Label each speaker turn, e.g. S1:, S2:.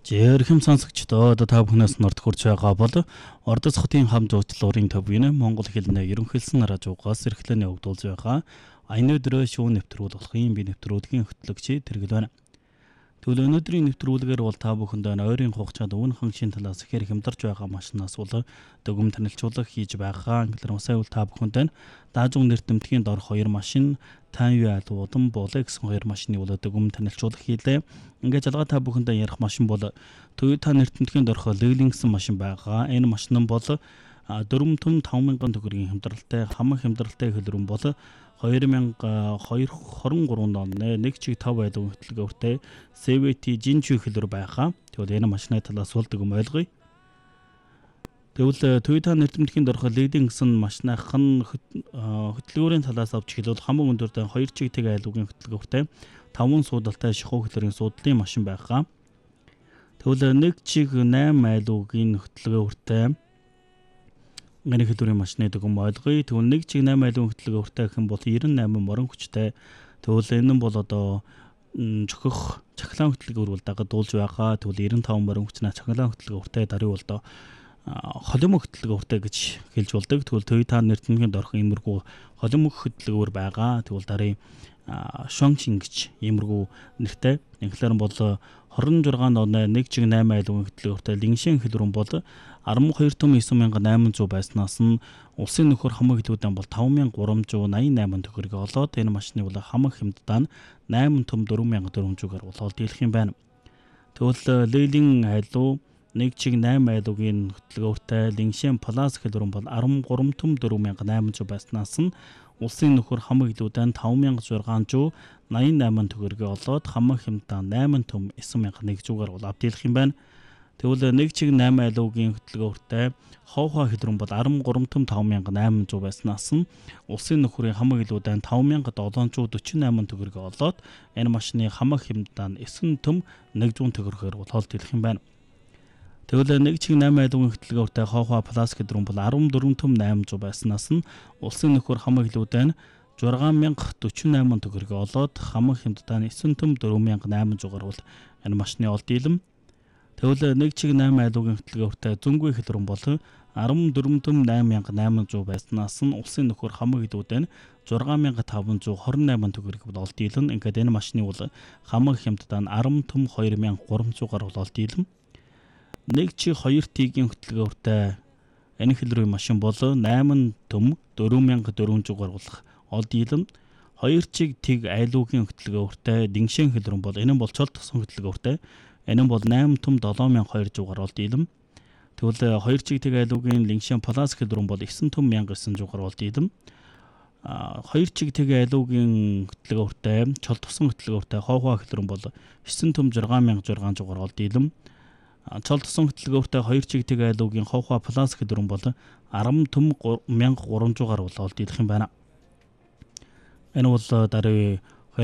S1: Жирхэм сонсогчдоо та бүхнээс норд хүрч байгаа бол Ордос хотын хам зуучлалын төвийн Монгол хэлний ерөнхийлсөн радиогоос эрхлэн явагдуулж байгаа аяны өдрөө шүүн нэвтрүүлгийн би нэвтрүүлгийн хөтлөгч тэргэл байна. Тэгвэл өнөөдрийн нэвтрүүлгээр бол та бүхэндээ ойрын хугацаанд өвнхөн шин талаас ихээр хямдарч байгаа машинаас бол дүгм танилцуулга хийж байгаа. Англиар усаа та бүхэндээ даажун нэртэмтгийн дор 2 машин Тайван алуудан болоо гэсэн 2 машины бол дүгм танилцуулга хийлээ. Ингээд жалгаа та бүхэндээ ярих машин бол Toyota нэртэмтгийн дорхо Lexus машин байгаа. Энэ машин нь бол 4 том 5,000 төгрөгийн хямдралтай хамаг хямдралтай хөлбөрөн бол 2023 онд нэг чиг 5 айлын хөтөлбөртэй CVT Jinju хөлбөр байгаа. Тэгвэл энэ машины талаас бол дүгм ойлгоё. Тэгвэл Toyota нэртэмтгийн дорхо Lexus машиныхан хөтөлбөрийн талаас авч хэлбэл хамаг өндөртэй 2 чиг тэг айлын хөтөлбөртэй 5 суудалтай шихуу хөтөлбөрийн суудлын машин байгаа. Тэгвэл 1 чиг 8 айлын хөтөлбөртэй энэ хөтөлбөрийн машины дүгм ойлгоё. Тэгвэл 1 чиг 8 айлын хөтөлбөртэй гэх юм бол 98 морин хүчтэй. Тэгвэл энэ нь бол одоо чөхөх чахлаан хөтөлбөр бол дагуулж байгаа. Тэгвэл 95 морин хүчнээ чахлаан хөтөлбөртэй даруй бол холимог хөтөлбөртэй гэж хэлж болдог. Тэгвэл Toyota нэртэмтгийн дорх иймэрхүү холимог хөтөлбөр байгаа. Тэгвэл дарын Shongqing гэж иймэрхүү нэртэй. Инглиар бол 26 оны 1 чиг 8 айлын хөтөлбөртэй Lingxian хөлбөрөн бол 12 том 9800 байснаас нь улсын нөхөр хамаг хэлбэрийн бол 5388 төгрөг олоод энэ машины бол хамаг хямддаа 8 том 4400-аар болоод дийлэх юм байна. Тэгвэл Lexus айлуу 1 чиг 8 айлын хөтөлбөртэй Lingxian Plus хөлбөрөн бол 13 том 4800 байснаас нь улсын нөхөр хамаг хэлбэрийн 5688 төгрөг олоод хамаг хямддаа 8 том 9100-аар болоод дийлэх юм байна. Тэгвэл 1 чиг 8 айлын хөтөлбөртэй Ховха хөлбөрөн бол 13 том 5800 байснаас нь улсын нөхрийн хамаг хэлбэрийн 5748 төгрөг олоод энэ машины хамаг хямддаа 9 том 100 төгрөгөөр болоод дийлэх юм байна. Тэгвэл 1 чиг 8 айлын хөтөлбөртэй Ховха Plus хөлбөрөн бол 14 том 800 байснаас нь улсын нөхөр хамаг хэлбэрийн 6048 төгрөг олоод хамаг хямддаа 9 том 4800-аар бол энэ машины ол дийлэм. Тэгвэл 1 чиг 8 айлын хөтөлбөртэй Зөнгөө хөлбөрөн бол 14 том 8800 байснаас нь улсын нөхөр хамаг хэлбэрийн 6528 төгрөг бол дийлэн. Ингээд энэ машины бол хамаг хямддаа 10 том 2300-аар бол дийлэм. 1 чиг 2 тигийн хөтөлбөртэй энэ хөлбөрийн машин бол 8 том 4400-аар болох ол дийлэн. 2 чиг тиг айлуугийн хөтөлбөртэй Lingxian хөлбөрөн бол энэ бол цол тосон хөтөлбөртэй энэ бол 8 том 7200-аар ол дийлэм. Тэгвэл 2 чиг тиг айлуугийн Lingxian Plus хөлбөрөн бол 9 том 1900-аар ол дийлэм. 2 чиг тиг айлуугийн хөтөлбөртэй цол тосон хөтөлбөртэй Ховха хөлбөрөн бол 9 том 6600-аар ол дийлэм. Цол тосон хөтөлбөртэй 2 чиг тиг айлуугийн Ховха Plus хөлбөрөн бол 10 том 1300-аар бол дийлэх юм байна. Энэ бол даруй